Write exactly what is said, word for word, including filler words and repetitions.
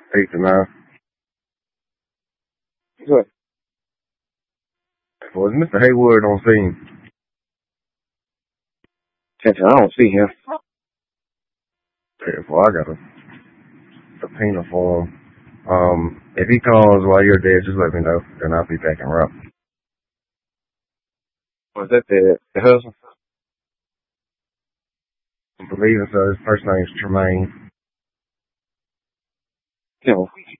Eight to nine. Good. Was Mister Haywood on scene? Attention, I don't see him. Yeah, well, I got a subpoena for him. Um, if he calls while you're there, just let me know, and I'll be back en route. Was that the, the husband? I'm believing so. His first name's Tremaine. No.